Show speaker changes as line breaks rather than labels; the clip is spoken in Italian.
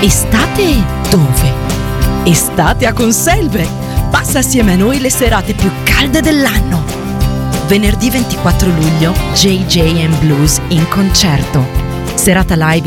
Estate dove? Estate a Conselve! Passa assieme a noi le serate più calde dell'anno. Venerdì 24 luglio, JJ and Blues in concerto. Serata live